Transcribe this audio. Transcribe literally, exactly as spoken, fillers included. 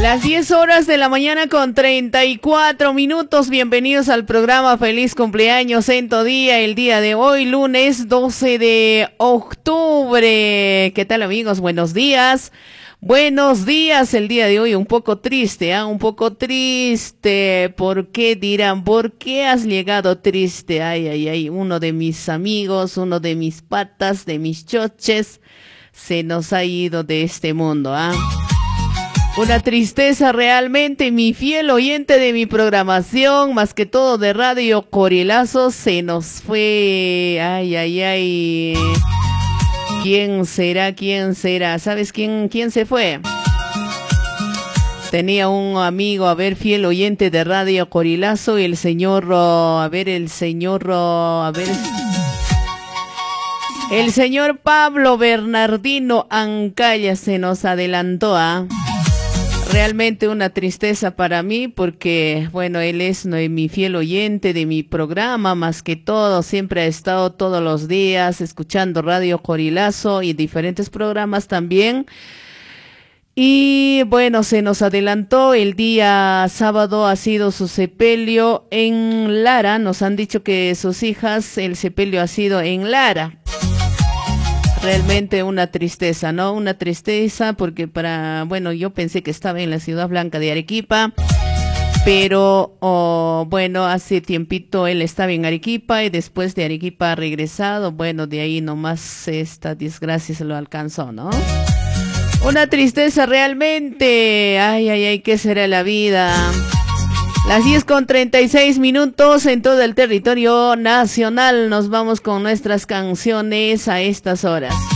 Las diez horas de la mañana con treinta y cuatro minutos. Bienvenidos al programa Feliz Cumpleaños en tu día. El día de hoy, lunes doce de octubre. ¿Qué tal, amigos? Buenos días. Buenos días. El día de hoy un poco triste, ¿eh? Un poco triste. ¿Por qué dirán? ¿Por qué has llegado triste? Ay, ay, ay. Uno de mis amigos, uno de mis patas, de mis choches, se nos ha ido de este mundo, ¿ah? ¿eh? Una tristeza realmente, mi fiel oyente de mi programación, más que todo de Radio Corilazo, se nos fue. Ay, ay, ay. ¿Quién será? ¿Quién será? ¿Sabes quién, quién se fue? Tenía un amigo, a ver, fiel oyente de Radio Corilazo, y el señor, oh, a ver, el señor, oh, a ver... El señor Pablo Bernardino Ancaya se nos adelantó, ¿ah? ¿eh? Realmente una tristeza para mí porque, bueno, él es no, mi fiel oyente de mi programa, más que todo, siempre ha estado todos los días escuchando Radio Corilazo y diferentes programas también. Y bueno, se nos adelantó, el día sábado ha sido su sepelio en Lara, nos han dicho que sus hijas, el sepelio ha sido en Lara. Realmente una tristeza, ¿no? Una tristeza porque para, bueno, yo pensé que estaba en la Ciudad Blanca de Arequipa, pero, oh, bueno, hace tiempito él estaba en Arequipa y después de Arequipa ha regresado. Bueno, de ahí nomás esta desgracia se lo alcanzó, ¿no? Una tristeza realmente. Ay, ay, ay, ¿qué será la vida? Las diez con treinta y seis minutos en todo el territorio nacional. Nos vamos con nuestras canciones a estas horas.